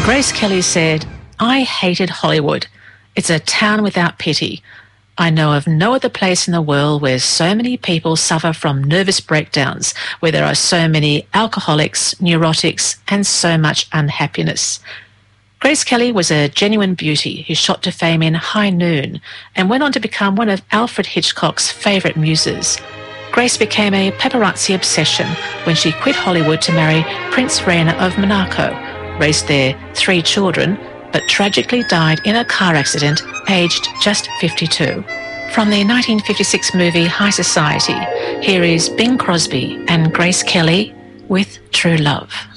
Grace Kelly said, "I hated Hollywood. It's a town without pity. I know of no other place in the world where so many people suffer from nervous breakdowns, where there are so many alcoholics, neurotics, and so much unhappiness." Grace Kelly was a genuine beauty who shot to fame in High Noon and went on to become one of Alfred Hitchcock's favourite muses. Grace became a paparazzi obsession when she quit Hollywood to marry Prince Rainer of Monaco, raised their 3 children, but tragically died in a car accident aged just 52. From the 1956 movie High Society, here is Bing Crosby and Grace Kelly with True Love.